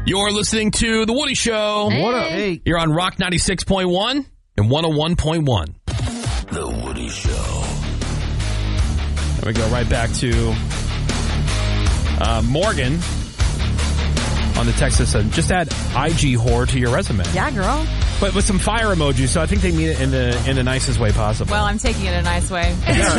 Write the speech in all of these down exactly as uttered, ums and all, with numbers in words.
You're listening to The Woody Show. Hey. What up? Hey. You're on Rock ninety-six point one and one oh one point one. The Woody Show. And we go right back to uh, Morgan on the text that said, just add I G whore to your resume. Yeah, girl. But with some fire emojis, so I think they mean it in the in the nicest way possible. Well, I'm taking it in a nice way.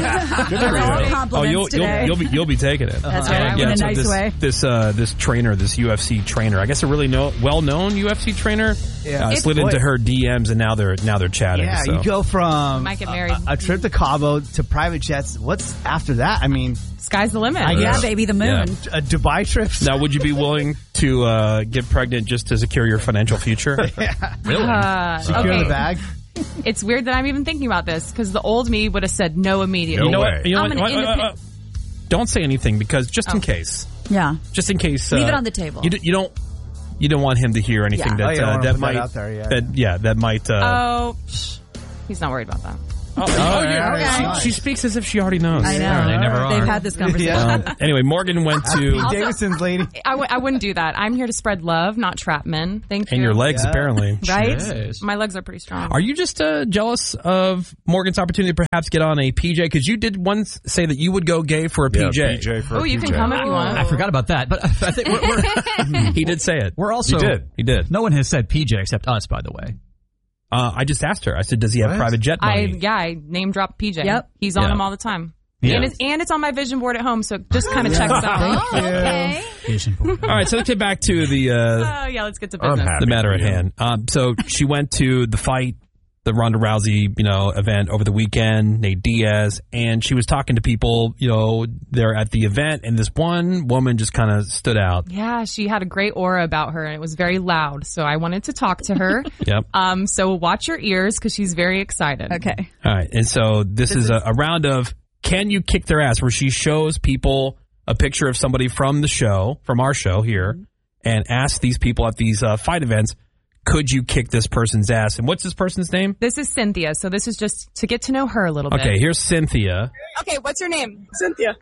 Oh, you'll, you'll, you'll be you'll be taking it. That's right, in a so nice this, way. This uh, this trainer, this U F C trainer, I guess a really know, well-known U F C trainer, Yeah. uh, It's- slid into her D Ms and now they're now they're chatting. Yeah, so. you go from Might get married. A, a trip to Cabo to private jets. What's after that? I mean, Sky's the limit. I Yeah, guess baby, the moon. Yeah. a Dubai trip. Now, would you be willing to uh, get pregnant just to secure your financial future? Really? Uh, Secure okay. the bag. It's weird that I'm even thinking about this because the old me would have said no immediately. You know what? You know I'm what? an Uh, uh, uh, independent- don't say anything because just in Oh. case, Yeah. just in case, uh, Leave it on the table. You, d- you don't. You don't want him to hear anything Yeah. that Oh, you don't uh, wanna that put that might out there, yeah, that yeah that might. Uh, Oh, psh, he's not worried about that. oh, Oh, yeah. yeah. She, she speaks as if she already knows. I know. Yeah, they never They've are. had this conversation. Um, anyway, Morgan went to Pete Davidson's lady. I, w- I wouldn't do that. I'm here to spread love, not trap men. Thank you. and your legs Yeah. apparently. Right? My legs are pretty strong. Are you just uh, jealous of Morgan's opportunity to perhaps get on a P J? Because you did once say that you would go gay for a Yeah, P J. P J for Oh, a you P J. can come if you want. I forgot about that, but I think we're, we're, He did say it. we're also. He did. He did. No one has said P J except us, by the way. Uh, I just asked her. I said, "Does he have What? private jet I money?" yeah, I name drop P J. Yep. He's on Yeah. him all the time. Yeah. And it's and it's on my vision board at home, so it just kind of checks out. Oh, okay. All right, so let's get back to the uh, Oh yeah, let's get to I'm business. happy. the matter at Yeah. hand. Um, so she went to the fight, the Ronda Rousey, you know, event over the weekend, Nate Diaz, and she was talking to people, you know, there at the event, and this one woman just kind of stood out. Yeah, she had a great aura about her, and it was very loud. So I wanted to talk to her. Yep. Um, so watch your ears because she's very excited. Okay. All right, and so this, is, a, a round of Can You Kick Their Ass, where she shows people a picture of somebody from the show, from our show here, and asks these people at these uh, fight events, could you kick this person's ass? And what's this person's name? This is Cynthia, so this is just to get to know her a little bit. Okay, here's Cynthia. Okay, what's your name? Cynthia.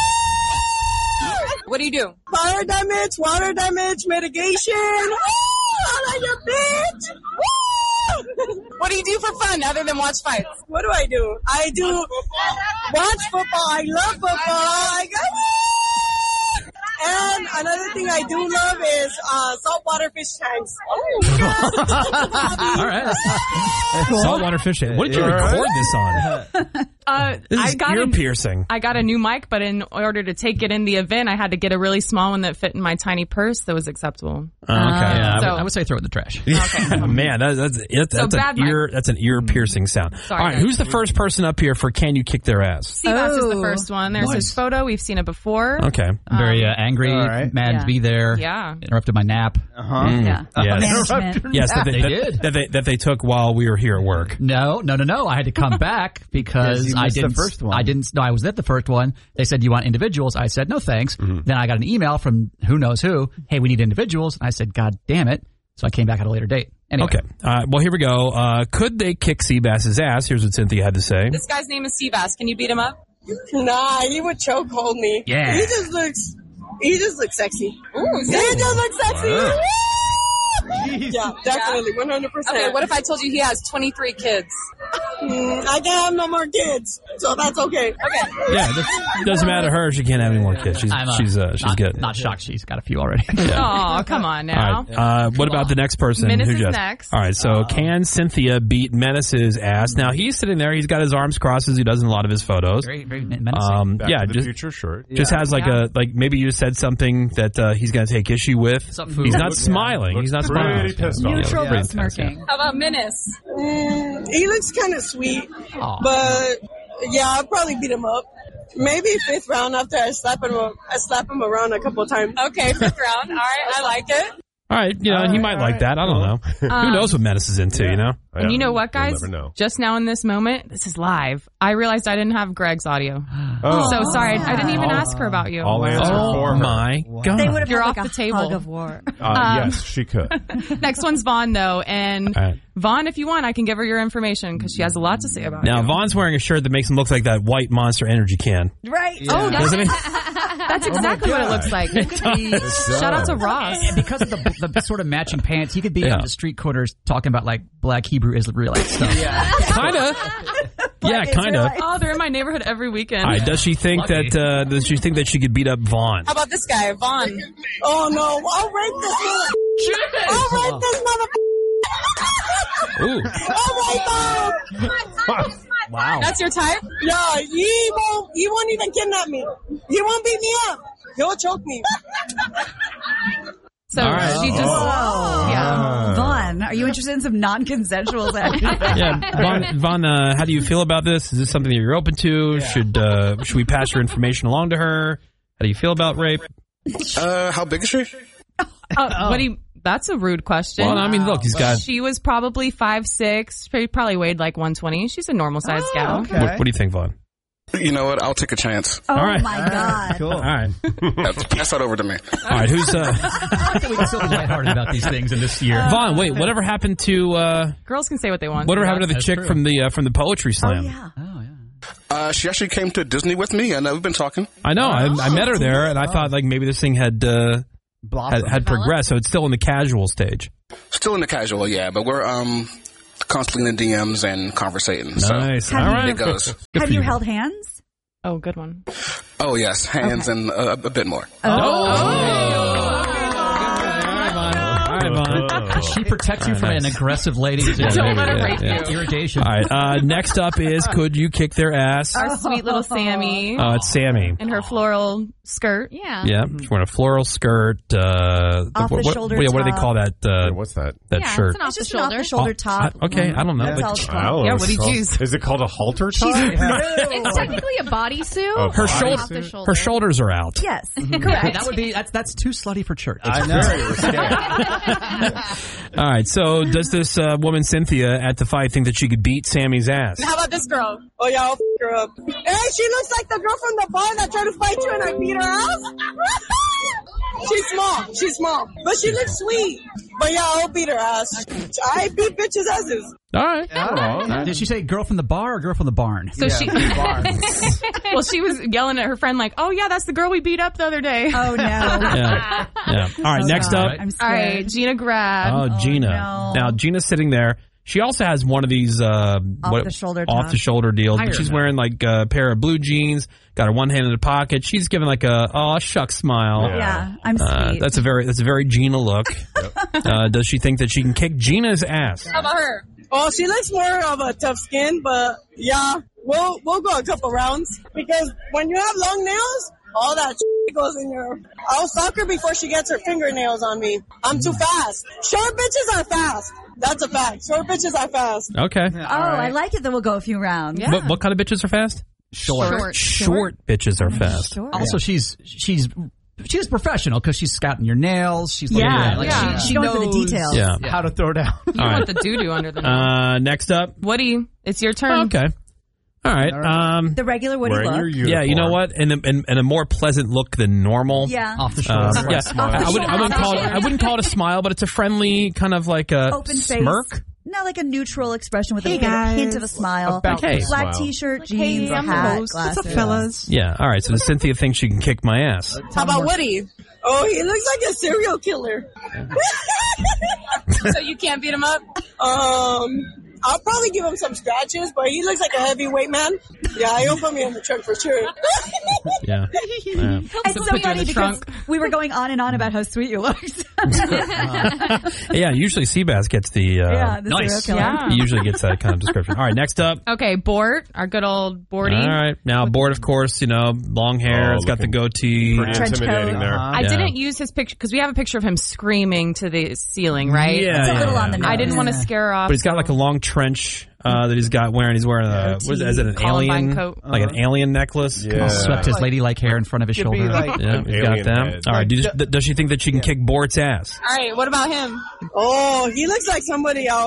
What do you do? Fire damage, water damage, mitigation. Woo! I like your bitch. Woo! What do you do for fun other than watch fights? What do I do? I do watch football. I love football. I got And another thing I do love is uh, saltwater fish tanks. Oh, All right. Saltwater fish. What did you record this on? Uh, This I is got ear a, piercing. I got a new mic, but in order to take it in the event, I had to get a really small one that fit in my tiny purse that was acceptable. Oh, okay. Yeah, I, So- would, I would say throw it in the trash. Man, that, that's it, So that's bad an mic. ear that's an ear piercing sound. Sorry, All right, guys. who's the first person up here for Can You Kick Their Ass? Seabass is the Oh. first one. There's his photo. We've seen it before. Okay. I'm very uh, angry, All right. mad Yeah. to be there. Yeah. Interrupted my nap. Uh-huh. Yeah. Yes. Management. Yes, that they, They that, did. That they, that they took while we were here at work. No, no, no, no. I had to come back because Yes, you I missed the didn't. first one. I didn't. No, I was at the first one. They said, "You want individuals?" I said, "No, thanks." Then I got an email from who knows who. Hey, we need individuals. And I said, "God damn it!" So I came back at a later date. Anyway. Okay. Uh, well, here we go. Uh, could they kick Seabass's ass? Here's what Cynthia had to say. This guy's name is Seabass. Can you beat him up? Nah, he would chokehold me. Yeah. He just looks, he just looks sexy. Ooh, he just looks sexy. Wow. Yeah, definitely, one hundred percent. Okay, what if I told you he has twenty-three kids? Mm, I can't have no more kids, so that's okay. Okay. Yeah, it doesn't matter to her. She can't have any more kids. She's I'm, uh, she's uh, she's not, good. Not shocked. She's got a few already. Oh, come on now. All right. Uh, what about the next person? Menace Who is just- next. All right. So can Cynthia beat Menace's ass? Now he's sitting there. He's got his arms crossed as he does in a lot of his photos. very, very menacing. Um, Back yeah, to the just future shirt. just has like Yeah. a like maybe you said something that uh, he's going to take issue with. Some food. He's not Looks- smiling. He's not smiling. Pretty pissed off. Neutral Yeah, but pretty smirking. How about Menace? Mm, he looks kind of sweet, Aw. but yeah, I'll probably beat him up. Maybe fifth round after I slap him, I slap him around a couple times. Okay, fifth round. All right, I like it. All right, you know he might like that. I don't know. Who knows what Menace is into? You know. And you know what, You'll guys? never know. Just now in this moment, this is live. I realized I didn't have Greg's audio. Oh. So sorry, I didn't even ask her about you. I'll answer Oh for her. my God. They would have You're had off like the a table. hug of war. Uh, Um, yes, she could. Next one's Vaughn, though. And All right. Vaughn, if you want, I can give her your information because she has a lot to say about Now, you. Vaughn's wearing a shirt that makes him look like that white Monster Energy can. Right. Oh, that's, Doesn't he? that's exactly what it looks like. Shout out to Ross. And because of the, the sort of matching pants, he could be Yeah. on the street corners talking about like black Hebrew Israelite stuff. Kind of. Yeah, kind of. Oh, they're in my neighborhood every weekend. All right, does she think Lucky. that uh, does she think that she could beat up Vaughn? How about this guy, Vaughn? Oh no, I'll rape this mother. I'll rape this mother. Ooh. I'll rape him. Wow. That's your type? Yeah, he won't. He won't even kidnap me. He won't beat me up. He'll choke me. So All right. she just, Oh. yeah. Vaughn, are you interested in some non-consensual sex? Yeah, Vaughn, Vaughn uh, how do you feel about this? Is this something that you're open to? Should uh, should we pass your information along to her? How do you feel about rape? Uh, how big is she? Oh, what do you, that's a rude question. Well, I mean, look, he's got. She was probably five six. She probably weighed like one twenty. She's a normal sized gal. okay. What, what do you think, Vaughn? You know what? I'll take a chance. Oh All right. my God. Cool. All right, Pass that over to me. all right. Who's uh, I think we can still be lighthearted about these things in this year. Vaughn? Wait, whatever happened to uh, Girls can say what they want. whatever happened to the That's chick true. from the uh, from the poetry Oh slam? yeah. Oh, yeah. Uh, she actually came to Disney with me, and uh, we've been talking. I know. I, I met her there, and I thought like maybe this thing had uh, Blossom. had, had progressed, so it's still in the casual stage. Still in the casual, yeah, but we're um constantly in the D Ms and conversating. So Nice. Have All you- right. it goes. Good Have for you you. held hands? Oh, good one. Oh yes, hands and uh, a bit more. Oh. All right, Vaughn. Does she protect you All from right, an nice. aggressive lady? Yeah, Don't maybe, let her yeah, rape yeah. you. Irritation. All right. Uh, next up is could you kick their ass? Our sweet little Sammy Uh, it's Sammy. in her floral skirt. Yeah. Yeah, she's wearing a floral skirt. Uh, Off the what, what- shoulder yeah, what do they top. call that? Uh, Yeah, what's that? that Yeah, shirt. it's an It's just an off-the-shoulder Oh, top. I- okay, I don't know. That's but- all it's I called. don't Yeah, know. what did you It's- use? Is it called a halter top? It's technically a bodysuit. Oh, her bodysuit? shoulder, Off the shoulder. her shoulders are out. Yes, Yeah, correct. that would be that's that's too slutty for church. I know. Very risque. All right. So, does this uh, woman Cynthia at the fight think that she could beat Sammy's ass? How about this girl? Oh yeah, I'll f her up. Hey, she looks like the girl from the bar that tried to fight you and I beat her ass. She's small. She's small, but she looks sweet. But yeah, I'll beat her ass. I beat bitches' asses. All right. Oh. Did she say girl from the bar or girl from the barn? So she, well, she was yelling at her friend like, "Oh yeah, that's the girl we beat up the other day." Oh no. Yeah. Yeah. All right. Next up. I'm All scared. right, Gina Grab. Oh, Gina. no. Now, Gina's sitting there. She also has one of these uh, Off the shoulder off top. the shoulder deals. But Higher she's now. wearing like a pair of blue jeans. Got her one hand in the pocket. She's giving like a oh shuck smile. Yeah, I'm sweet. Uh, that's a very that's a very Gina look. uh, does she think that she can kick Gina's ass? How about her? Oh, she looks more of a tough skin, but yeah, we'll we'll go a couple rounds because when you have long nails, all that shit goes in your. I'll stalk her before she gets her fingernails on me. I'm too fast. Short bitches are fast. That's a fact. Short bitches are fast. Okay. oh, I like it that we'll go a few rounds. Yeah. What, what kind of bitches are fast? Short. Short bitches are fast. Sure. Also, she's she's she's professional because she's scouting your nails. She's looking Yeah, at it. Like, yeah. She, She goes into knows details. Yeah. Yeah. How to throw down. You All right. want the doo doo under the nose. Uh, next up. Woody, it's your turn. Okay. All right. Um, The regular Woody Wearing look. your uniform. yeah. You know what? And, and and a more pleasant look than normal. Yeah. Off the shoulder. Um, yeah, Off the I, would, I wouldn't shoulder. call it. I wouldn't call it a smile, but it's a friendly kind of like a Open face. smirk. Not like a neutral expression with Hey, a bit of guys. hint of a smile. About Okay. the Black smile. t-shirt, jeans, Hey, a I'm the hat, host. glasses. What's up, fellas? Yeah. All right. So Cynthia thinks she can kick my ass. How about Woody? Oh, he looks like a serial killer. So you can't beat him up? Um, I'll probably give him some scratches, but he looks like a heavyweight man. Yeah, he'll put me in the trunk for sure. Yeah. Yeah. It's So so put you in funny the because trunk. we were going on and on about how sweet you looked. Yeah. Usually Seabass gets the. Uh, yeah, the Nice. serial killer. Yeah. He usually gets that kind of description. All right. Next up. Okay, Bort, our good old Borty. All right. Now, Bort, of course, you know, long hair. Oh, it's got the looking goatee. Pretty Trench intimidating coat. there. Uh-huh. I Yeah. didn't use his picture because we have a picture of him screaming to the ceiling, right? Yeah. It's a yeah, little yeah. on the nose. I didn't want to scare her off. But he's got like a long trench uh, that he's got wearing. He's wearing a what is, it, is it an Columbine alien coat. like an alien necklace? Yeah. Swept his ladylike hair in front of his Could be shoulder. like- Yeah, An he's got alien them. head. All right. Do you- Like, does she think that she can kick Bort's ass? All right, what about him? Oh, he looks like somebody I'll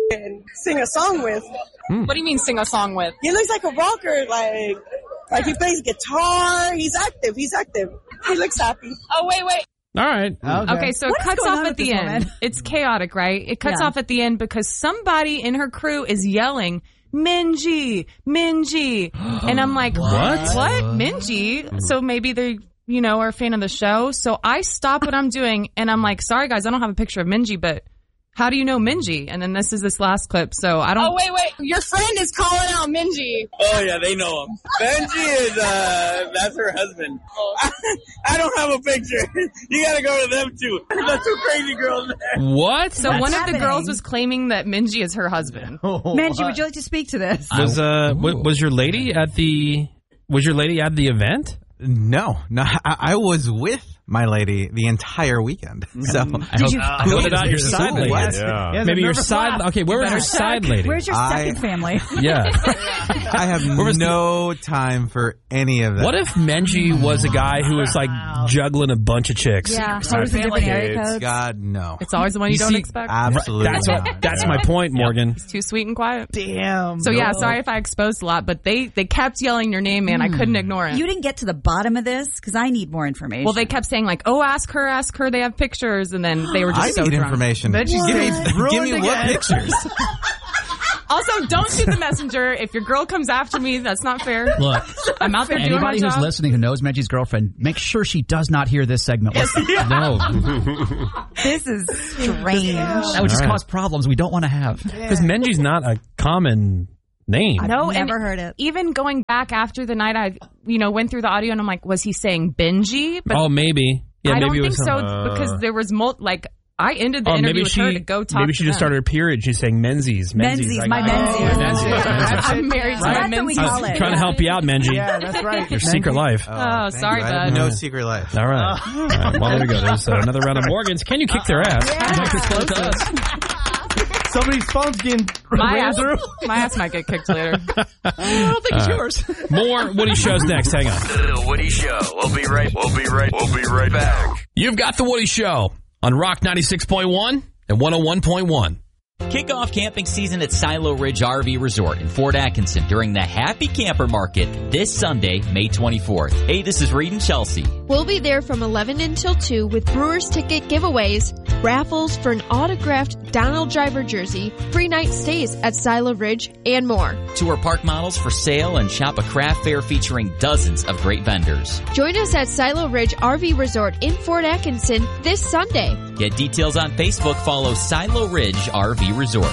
and sing a song with. What do you mean sing a song with? He looks like a rocker, like like he plays guitar. He's active. He's active. He looks happy. Oh, wait, wait. All right. Okay. Okay, so What it is cuts going off on at with the this end. woman? It's chaotic, right? It cuts Yeah. off at the end because somebody in her crew is yelling, Minji, Minji. And I'm like, What? What? Minji? So maybe they, you know, are a fan of the show. So I stop what I'm doing and I'm like, sorry guys, I don't have a picture of Minji, but how do you know Minji? And then this is this last clip. So I don't. Oh, wait, wait. Your friend is calling out Minji. Oh, yeah, they know him. Benji is, uh, that's her husband. I, I don't have a picture. You gotta go to them, too. The two crazy girls there. What? So What's one of happening? the girls was claiming that Minji is her husband. Benji, would you like to speak to this? Was uh w- was your lady at the was your lady at the event? No, no, I, I was with my lady the entire weekend. So Did you? Uh, what about your side lady? What? Yeah. Maybe your Nervous side. Okay, where was your side lady? Where's your I- second family? Yeah. I have was the- no time for any of that. What if Menji was a guy who was like juggling a bunch of chicks? Yeah, always in different area codes. God, no. It's always the one you, You don't see- expect. Absolutely That's not. what. That's my point, Morgan. It's too sweet and quiet. Damn. So yeah, sorry if I exposed a lot, but they they kept yelling your name, man. I couldn't ignore it. You didn't get to the bottom of this because I need more information. Well, they kept saying like, "Oh, ask her, ask her. They have pictures," and then they were just I so need drunk. information. Then she's give me, getting give me ruined what again. pictures? Also, don't shoot the messenger. If your girl comes after me, that's not fair. Look, I'm out there doing my anybody who's job. listening who knows Menji's girlfriend, make sure she does not hear this segment. No, This is strange. that would just All right. cause problems we don't want to have. Because Menji's not a common name. No, Never and heard it. even going back after the night, I you know went through the audio and I'm like, was he saying Benji? But Oh, maybe. Yeah, I maybe don't it think was. so uh, because there was mul- like I ended the oh, interview maybe with she. her to go talk. maybe she to just them. started a period. She's saying Menzies. Menzies, like, my oh, Menzies. Menzies. I'm married to So my that's what we Menzies. call it. Trying to help you out, Menji. Yeah, that's right. Your secret life. Oh, thank sorry, you. I have bud. no secret life. All right. All right. Well, there we go. There's uh, another round of Morgans. Can you kick their ass? Somebody's phone's getting My ran ass, through. my ass might get kicked later. I don't think it's yours. More Woody Shows next. Hang on. The Woody Show. We'll be right. We'll be right. We'll be right back. You've got the Woody Show on Rock ninety-six point one and one oh one point one. Kick off camping season at Silo Ridge R V Resort in Fort Atkinson during the Happy Camper Market this Sunday, May twenty-fourth. Hey, this is Reed and Chelsea. We'll be there from eleven until two with Brewers ticket giveaways, raffles for an autographed Donald Driver jersey, free night stays at Silo Ridge, and more. Tour park models for sale and shop a craft fair featuring dozens of great vendors. Join us at Silo Ridge R V Resort in Fort Atkinson this Sunday. Get details on Facebook. Follow Silo Ridge R V Resort.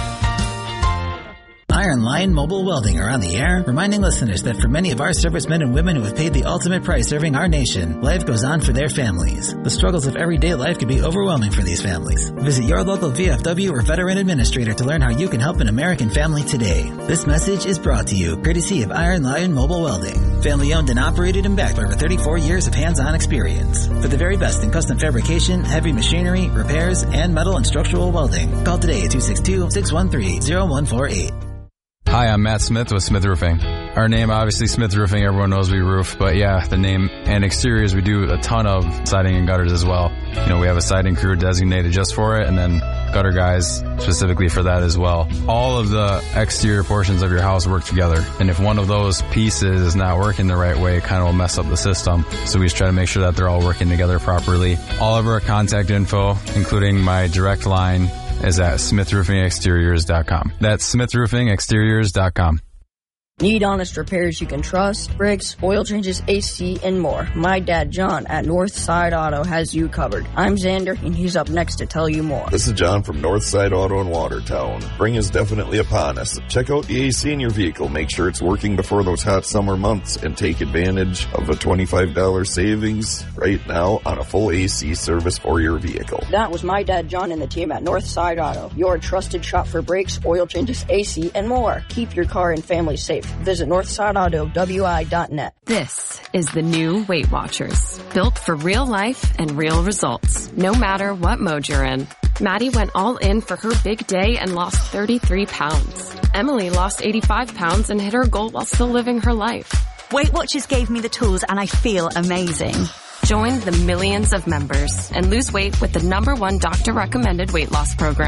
Iron Lion Mobile Welding are on the air, reminding listeners that for many of our servicemen and women who have paid the ultimate price serving our nation, life goes on for their families. The struggles of everyday life can be overwhelming for these families. Visit your local V F W or veteran administrator to learn how you can help an American family today. This message is brought to you courtesy of Iron Lion Mobile Welding. Family owned and operated and backed by over thirty-four years of hands-on experience. For the very best in custom fabrication, heavy machinery, repairs, and metal and structural welding. Call today at two six two, six one three, zero one four eight. Hi, I'm Matt Smith with Smith Roofing. Our name, obviously, Smith Roofing, everyone knows we roof, but yeah, the name and exteriors, we do a ton of siding and gutters as well. You know, we have a siding crew designated just for it, and then gutter guys specifically for that as well. All of the exterior portions of your house work together, and if one of those pieces is not working the right way, it kind of will mess up the system. So we just try to make sure that they're all working together properly. All of our contact info, including my direct line, is at smith roofing exteriors dot com. That's smith roofing exteriors dot com. Need honest repairs you can trust? Brakes, oil changes, A C, and more. My dad, John, at Northside Auto has you covered. I'm Xander, and he's up next to tell you more. This is John from Northside Auto in Watertown. Spring is definitely upon us. Check out the A C in your vehicle. Make sure it's working before those hot summer months and take advantage of a twenty-five dollars savings right now on a full A C service for your vehicle. That was my dad, John, and the team at Northside Auto. Your trusted shop for brakes, oil changes, A C, and more. Keep your car and family safe. Visit northside auto w i dot net. This is the new Weight Watchers, built for real life and real results, no matter what mode you're in. Maddie went all in for her big day and lost thirty-three pounds. Emily lost eighty-five pounds and hit her goal while still living her life. Weight Watchers gave me the tools and I feel amazing. Join the millions of members and lose weight with the number one doctor-recommended weight loss program.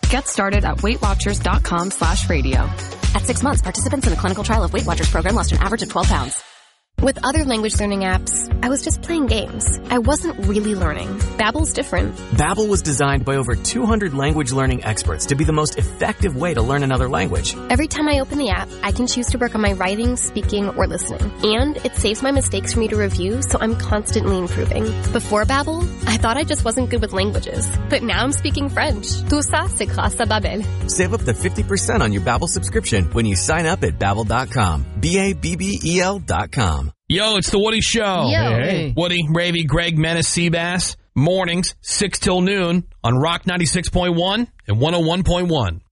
Get started at weightwatchers.com slash radio. At six months, participants in a clinical trial of Weight Watchers program lost an average of twelve pounds. With other language learning apps, I was just playing games. I wasn't really learning. Babbel's different. Babbel was designed by over two hundred language learning experts to be the most effective way to learn another language. Every time I open the app, I can choose to work on my writing, speaking, or listening. And it saves my mistakes for me to review, so I'm constantly improving. Before Babbel, I thought I just wasn't good with languages. But now I'm speaking French. Tout ça, c'est grâce à Babbel. Save up to fifty percent on your Babbel subscription when you sign up at Babbel dot com. B A B B E L dot com. Yo, it's the Woody Show. Yo. Hey. Woody, Ravy, Greg, Menace, Seabass. Mornings, six till noon on Rock ninety-six point one and one oh one point one.